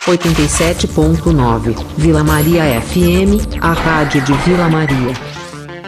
87.9, Vila Maria FM, a rádio de Vila Maria.